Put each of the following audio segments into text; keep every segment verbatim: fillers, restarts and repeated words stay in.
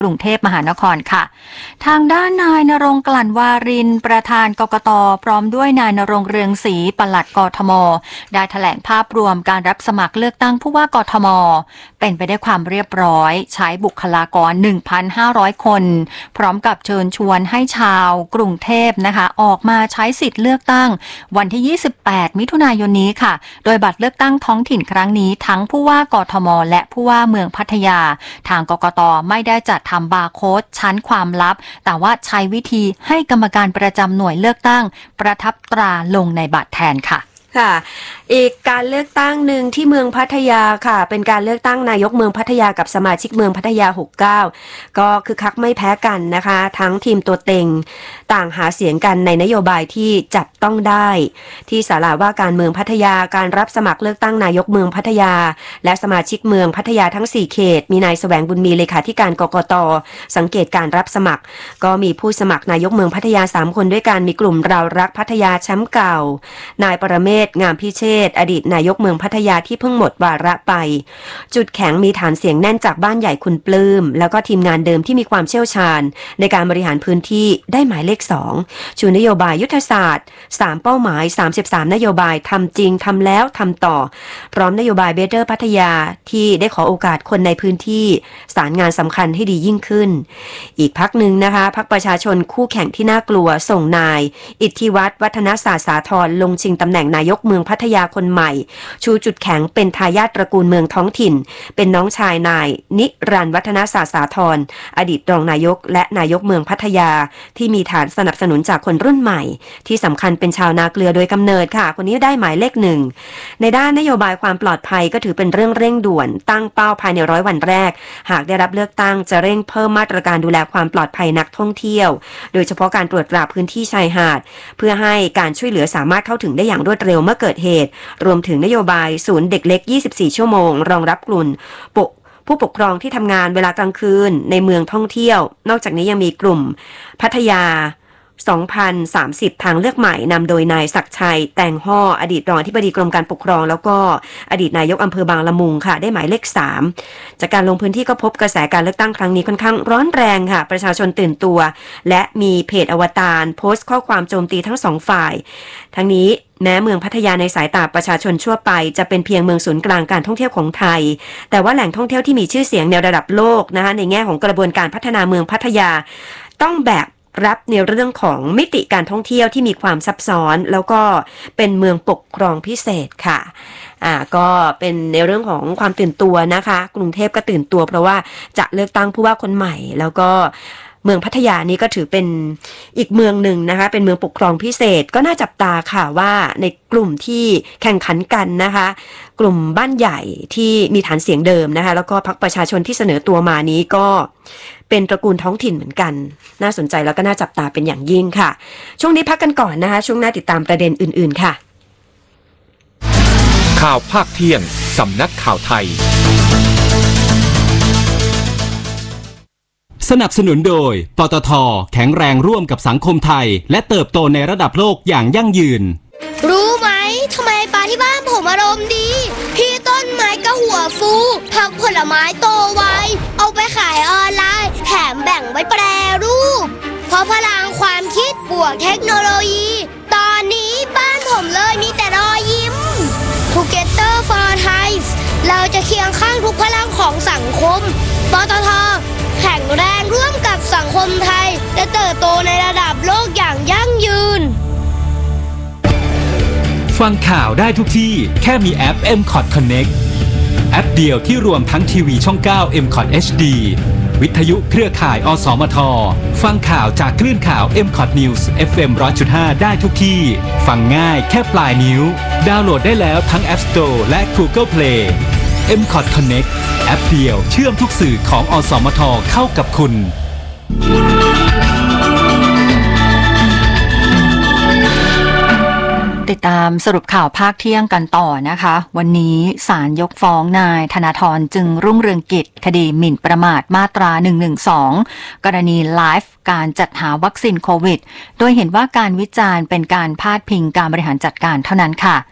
กรุงเทพมหานครค่ะทางด้านนายณรงค์ กลั่นวารินประธานกกต.พร้อมด้วยนายณรงค์ เรืองศรีปลัดกทม.ได้แถลงภาพรวมการรับสมัครเลือกตั้งผู้ว่ากทม.เป็นไปได้วยความเรียบร้อยใช้บุคลากร หนึ่งพันห้าร้อย คนพร้อมกับเชิญชวนให้ชาวกรุงเทพนะคะออกมาใช้สิทธิ์เลือกตั้งวันที่ยี่สิบแปดมิถุนายนนี้ค่ะโดยบัตรเลือกตั้งท้องถิ่นครั้งนี้ทั้งผู้ว่ากทม.และผู้ว่าเมืองพัทยาทางกกต.ไม่ได้จัดทำบาร์โค้ดชั้นความลับแต่ว่าใช้วิธีให้กรรมการประจำหน่วยเลือกตั้งประทับตราลงในบัตรแทนค่ะค่ะอีกการเลือกตั้งหนึ่งที่เมืองพัทยาค่ะเป็นการเลือกตั้งนายกเมืองพัทยากับสมาชิกเมืองพัทยาหกสิบเก้าก็คือคักไม่แพ้กันนะคะทั้งทีมตัวเต็งต่างหาเสียงกันในนโยบายที่จับต้องได้ที่ศาลาว่าการเมืองพัทยาการรับสมัครเลือกตั้งนายกเมืองพัทยาและสมาชิกเมืองพัทยาทั้งสี่เขตมีนายแสวงบุญมีเลขาธิการกกต.สังเกตการรับสมัครก็มีผู้สมัครนายกเมืองพัทยาสามคนด้วยกันมีกลุ่มเรารักพัทยาแชมป์เก่านายปรเมศงามพิเชษฐ์อดีตนายกเมืองพัทยาที่เพิ่งหมดวาระไปจุดแข็งมีฐานเสียงแน่นจากบ้านใหญ่คุณปลื้มแล้วก็ทีมงานเดิมที่มีความเชี่ยวชาญในการบริหารพื้นที่ได้หมายเลขสองชูนโยบายยุทธศาสตร์สามเป้าหมายสามสิบสามนโยบายทำจริงทำแล้วทำต่อพร้อมนโยบายเบเตอร์พัทยาที่ได้ขอโอกาสคนในพื้นที่สารงานสำคัญให้ดียิ่งขึ้นอีกพรรคหนึ่งนะคะพรรคประชาชนคู่แข่งที่น่ากลัวส่งนายอิทธิวัฒน์วัฒนศาสตร์สาธรลงชิงตำแหน่งนายกเมืองพัทยาคนใหม่ชูจุดแข็งเป็นทายาทตระกูลเมืองท้องถิ่นเป็นน้องชายนายนิรันดร์วัฒนศาสตร์สาธรอดีตรองนายกและนายกเมืองพัทยาที่มีฐานสนับสนุนจากคนรุ่นใหม่ที่สำคัญเป็นชาวนาเกลือโดยกำเนิดค่ะคนนี้ได้หมายเลขหนึ่งในด้านนโยบายความปลอดภัยก็ถือเป็นเรื่องเร่งด่วนตั้งเป้าภายในร้อยวันแรกหากได้รับเลือกตั้งจะเร่งเพิ่มมาตรการดูแลความปลอดภัยนักท่องเที่ยวโดยเฉพาะการตรวจตราพื้นที่ชายหาดเพื่อให้การช่วยเหลือสามารถเข้าถึงได้อย่างรวดเร็วเมื่อเกิดเหตุรวมถึงนโยบายศูนย์เด็กเล็กยี่สิบสี่ชั่วโมงรองรับกลุ่มผู้ปกครองที่ทำงานเวลากลางคืนในเมืองท่องเที่ยวนอกจากนี้ยังมีกลุ่มพัทยาสองพันสามสิบทางเลือกใหม่นำโดยนายศักดิ์ชัยแตงห่ออดีตรองอธิบดีกรมการปกครองแล้วก็อดีตนายกอำเภอบางละมุงค่ะได้หมายเลขสามจากการลงพื้นที่ก็พบกระแสการเลือกตั้งครั้งนี้ค่อนข้างร้อนแรงค่ะประชาชนตื่นตัวและมีเพจอวตารโพสต์ข้อความโจมตีทั้งสองฝ่ายทั้งนี้แม้เมืองพัทยาในสายตาประชาชนทั่วไปจะเป็นเพียงเมืองศูนย์กลางการท่องเที่ยวของไทยแต่ว่าแหล่งท่องเที่ยวที่มีชื่อเสียงในระดับโลกนะคะในแง่ของกระบวนการพัฒนาเมืองพัทยาต้องแบกรับในเรื่องของมิติการท่องเที่ยวที่มีความซับซ้อนแล้วก็เป็นเมืองปกครองพิเศษค่ะอ่าก็เป็นในเรื่องของความตื่นตัวนะคะกรุงเทพก็ตื่นตัวเพราะว่าจะเลือกตั้งผู้ว่าคนใหม่แล้วก็เมืองพัทยานี้ก็ถือเป็นอีกเมืองหนึ่งนะคะเป็นเมืองปกครองพิเศษก็น่าจับตาค่ะว่าในกลุ่มที่แข่งขันกันนะคะกลุ่มบ้านใหญ่ที่มีฐานเสียงเดิมนะคะแล้วก็พรรคประชาชนที่เสนอตัวมานี้ก็เป็นตระกูลท้องถิ่นเหมือนกันน่าสนใจแล้วก็น่าจับตาเป็นอย่างยิ่งค่ะช่วงนี้พักกันก่อนนะคะช่วงหน้าติดตามประเด็นอื่นๆค่ะข่าวภาคเที่ยงสำนักข่าวไทยสนับสนุนโดยปตท.แข็งแรงร่วมกับสังคมไทยและเติบโตในระดับโลกอย่างยั่งยืนรู้ไหมทำไมปลาที่บ้านผมอารมณ์ดีพี่ต้นไม้ก็หัวฟูผักผลไม้โตไวเอาไปขายออนไลน์แถมแบ่งไว้แปรรูปเพราะพลังความคิดบวกเทคโนโลยีตอนนี้บ้านผมเลยมีแต่รอยยิ้ม Together for Thai เราจะเคียงข้างทุกพลังของสังคมปตท.แข็งแรงร่วมกับสังคมไทยและเติบโตในระดับโลกอย่างยั่งยืนฟังข่าวได้ทุกที่แค่มีแอป เอ็ม คอท Connect แอปเดียวที่รวมทั้งทีวีช่องเก้า เอ็ม คอท เอช ดี วิทยุเครือข่ายอสมทฟังข่าวจากคลื่นข่าว เอ็ม คอท News เอฟ เอ็ม หนึ่งร้อยจุดห้า ได้ทุกที่ฟังง่ายแค่ปลายนิ้วดาวน์โหลดได้แล้วทั้ง App Store และ Google Play เอ็ม คอท Connect แอปเดียวเชื่อมทุกสื่อของอสมทเข้ากับคุณติดตามสรุปข่าวภาคเที่ยงกันต่อนะคะวันนี้ศาลยกฟ้องนายธนาธรจึงรุ่งเรืองกิจคดีหมิ่นประมาทมาตราหนึ่งหนึ่งสองกรณีไลฟ์การจัดหาวัคซีนโควิดโดยเห็นว่าการวิจารณ์เป็นการพาดพิงการบริหารจัดการเท่านั้นค่ะ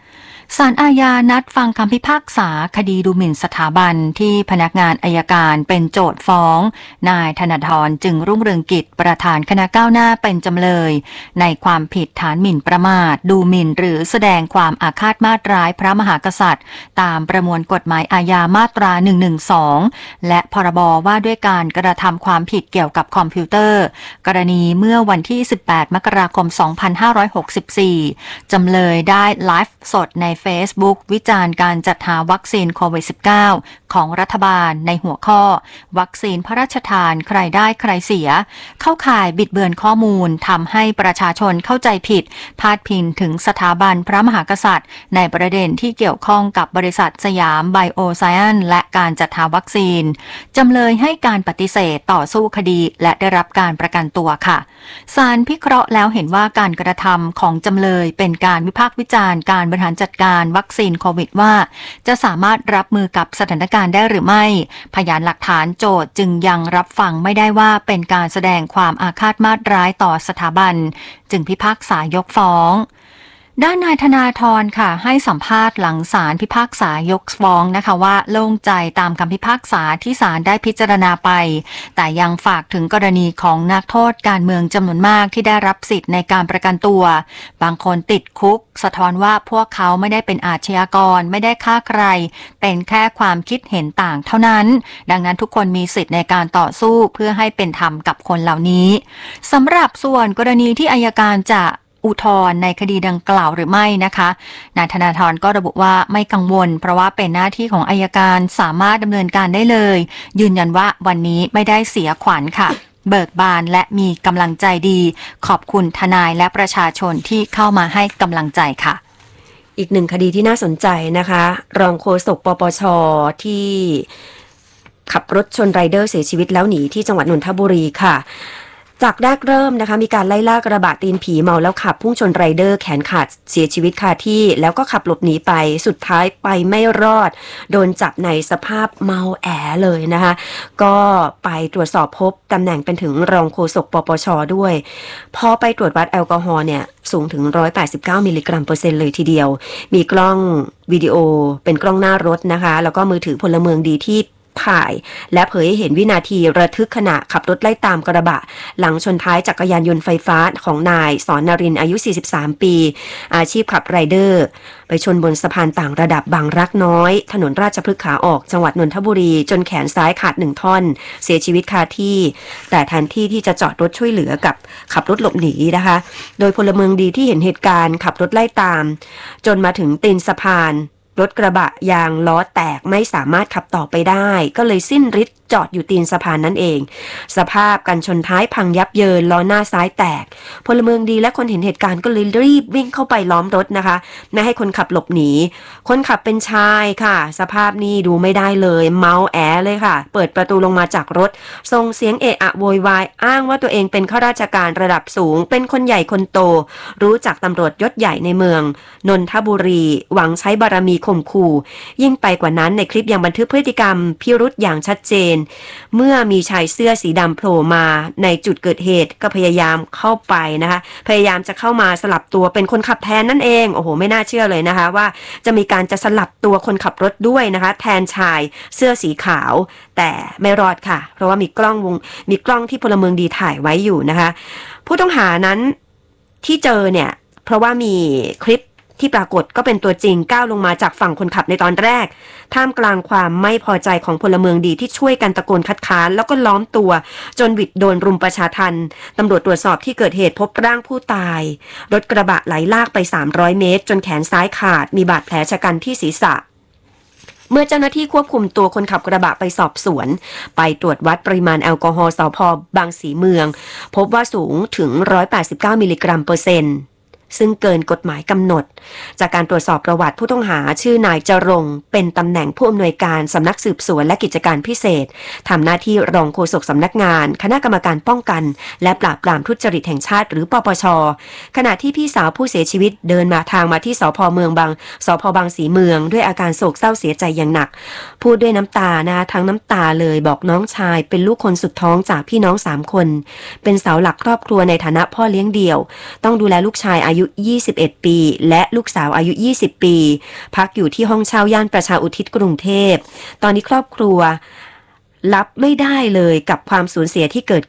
ศาลอาญานัดฟังคำพิพากษาคดีดูหมิ่นสถาบันที่พนักงานอัยการเป็นโจทก์ฟ้องนายธนาธรจึงรุ่งเรืองกิจประธานคณะก้าวหน้าเป็นจำเลยในความผิดฐานหมิ่นประมาทดูหมิ่นหรือแสดงความอาฆาตมาตร้ายพระมหากษัตริย์ตามประมวลกฎหมายอาญามาตราหนึ่งหนึ่งสองและพรบว่าด้วยการกระทำความผิดเกี่ยวกับคอมพิวเตอร์กรณีเมื่อวันที่สิบแปดมกราคมสองพันห้าร้อยหกสิบสี่จำเลยได้ไลฟ์สดใน Facebook วิจารณ์การจัดหาวัคซีนโควิด สิบเก้า ของรัฐบาลในหัวข้อวัคซีนพระราชทานใครได้ใครเสียเข้าข่ายบิดเบือนข้อมูลทำให้ประชาชนเข้าใจผิดพาดพิงถึงสถาบันพระมหากษัตริย์ในประเด็นที่เกี่ยวข้องกับบริษัทสยามไบโอไซแอนซ์และการจัดหาวัคซีนจำเลยให้การปฏิเสธต่อสู้คดีและได้รับการประกันตัวค่ะศาลพิเคราะห์แล้วเห็นว่าการกระทำของจำเลยเป็นการวิพากษ์วิจารณ์การบริหารจัดการวัคซีนโควิดว่าจะสามารถรับมือกับสถานการณ์ได้หรือไม่พยานหลักฐานโจทก์จึงยังรับฟังไม่ได้ว่าเป็นการแสดงความอาฆาตมาตร้ายต่อสถาบันจึงพิพากษายกฟ้องด้านนายธนาธรค่ะให้สัมภาษณ์หลังศาลพิพากษายกฟ้องนะคะว่าโล่งใจตามคำพิพากษาที่ศาลได้พิจารณาไปแต่ยังฝากถึงกรณีของนักโทษการเมืองจำนวนมากที่ได้รับสิทธิ์ในการประกันตัวบางคนติดคุกสะท้อนว่าพวกเขาไม่ได้เป็นอาชญากรไม่ได้ฆ่าใครเป็นแค่ความคิดเห็นต่างเท่านั้นดังนั้นทุกคนมีสิทธิ์ในการต่อสู้เพื่อให้เป็นธรรมกับคนเหล่านี้สำหรับส่วนกรณีที่อัยการจะอุทธรณ์ในคดีดังกล่าวหรือไม่นะคะนายธนาธรก็ระบุว่าไม่กังวลเพราะว่าเป็นหน้าที่ของอัยการสามารถดำเนินการได้เลยยืนยันว่าวันนี้ไม่ได้เสียขวัญค่ะเบิกบานและมีกำลังใจดีขอบคุณทนายและประชาชนที่เข้ามาให้กำลังใจค่ะอีกหนึ่งคดีที่น่าสนใจนะคะรองโฆษกปปช.ที่ขับรถชนไรเดอร์เสียชีวิตแล้วหนีที่จังหวัดนนทบุรีค่ะจากแรกเริ่มนะคะมีการไล่ล่ากระบะตีนผีเมาแล้วขับพุ่งชนไรเดอร์แขนขาดเสียชีวิตคาที่แล้วก็ขับหลบหนีไปสุดท้ายไปไม่รอดโดนจับในสภาพเมาแอเลยนะคะก็ไปตรวจสอบพบตำแหน่งเป็นถึงรองโฆษกปปช.ด้วยพอไปตรวจวัดแอลกอฮอล์เนี่ยสูงถึงหนึ่งร้อยแปดสิบเก้ามิลลิกรัมเปอร์เซ็นต์เลยทีเดียวมีกล้องวิดีโอเป็นกล้องหน้ารถนะคะแล้วก็มือถือพลเมืองดีที่ถ่ายและเผยให้เห็นวินาทีระทึกขณะขับรถไล่ตามกระบะหลังชนท้ายจักรยานยนต์ไฟฟ้าของนายสอนนรินทร์อายุสี่สิบสามปีอาชีพขับไรเดอร์ไปชนบนสะพานต่างระดับบางรักน้อยถนนราชพฤกษ์ขาออกจังหวัดนนทบุรีจนแขนซ้ายขาดหนึ่งท่อนเสียชีวิตคาที่แต่แทนที่ที่จะจอดรถช่วยเหลือกับขับรถหลบหนีนะคะโดยพลเมืองดีที่เห็นเหตุการณ์ขับรถไล่ตามจนมาถึงตีนสะพานรถกระบะยางล้อแตกไม่สามารถขับต่อไปได้ก็เลยสิ้นฤทธิ์จอดอยู่ตีนสะพานนั่นเองสภาพกันชนท้ายพังยับเยินล้อหน้าซ้ายแตกพลเมืองดีและคนเห็นเหตุการณ์ก็เลยรีบวิ่งเข้าไปล้อมรถนะคะไม่ให้คนขับหลบหนีคนขับเป็นชายค่ะสภาพนี้ดูไม่ได้เลยเมาแอเลยค่ะเปิดประตูลงมาจากรถส่งเสียงเอะอะโวยวายอ้างว่าตัวเองเป็นข้าราชการระดับสูงเป็นคนใหญ่คนโตรู้จักตำรวจยศใหญ่ในเมืองนนทบุรีหวังใช้บารมีข่มขู่ยิ่งไปกว่านั้นในคลิปยังบันทึกพฤติกรรมพิรุธอย่างชัดเจนเมื่อมีชายเสื้อสีดำโผล่มาในจุดเกิดเหตุก็พยายามเข้าไปนะคะพยายามจะเข้ามาสลับตัวเป็นคนขับแทนนั่นเองโอ้โหไม่น่าเชื่อเลยนะคะว่าจะมีการจะสลับตัวคนขับรถด้วยนะคะแทนชายเสื้อสีขาวแต่ไม่รอดค่ะเพราะว่ามีกล้องวงมีกล้องที่พลเมืองดีถ่ายไว้อยู่นะคะผู้ต้องหานั้นที่เจอเนี่ยเพราะว่ามีคลิปที่ปรากฏก็เป็นตัวจริงก้าวลงมาจากฝั่งคนขับในตอนแรกท่ามกลางความไม่พอใจของพลเมืองดีที่ช่วยกันตะโกนคัดค้านแล้วก็ล้อมตัวจนหวิดโดนรุมประชาทัณฑ์ตำรวจตรวจสอบที่เกิดเหตุพบร่างผู้ตายรถกระบะไหลลากไปสามร้อยเมตรจนแขนซ้ายขาดมีบาดแผลชะกันที่ศีรษะเมื่อเจ้าหน้าที่ควบคุมตัวคนขับกระบะไปสอบสวนไปตรวจวัดปริมาณแอลกอฮอล์สภ.บางสีเมืองพบว่าสูงถึงหนึ่งร้อยแปดสิบเก้ามิลลิกรัมเปอร์เซ็นต์ซึ่งเกินกฎหมายกำหนดจากการตรวจสอบประวัติผู้ต้องหาชื่อนายจรงค์เป็นตำแหน่งผู้อำนวยการสำนักสืบสวนและกิจการพิเศษทำหน้าที่รองโฆษกสำนักงานคณะกรรมการป้องกันและปราบปรามทุจริตแห่งชาติหรือปปช.ขณะที่พี่สาวผู้เสียชีวิตเดินมาทางมาที่สภ.เมืองบางสภ.บางสีเมืองด้วยอาการโศกเศร้าเสียใจอย่างหนักพูดด้วยน้ำตานะคะทั้งน้ำตาเลยบอกน้องชายเป็นลูกคนสุดท้องจากพี่น้องสามคนเป็นเสาหลักครอบครัวในฐานะพ่อเลี้ยงเดี่ยวต้องดูแลลูกชายอายุยุยี่สิบเอ็ดปีและลูกสาวอายุยี่สิบปีพักอยู่ที่ห้องเช่าย่านประชาอุทิศกรุงเทพตอนนี้ครอบครัวรับไม่ได้เลยกับความสูญเสียที่เกิด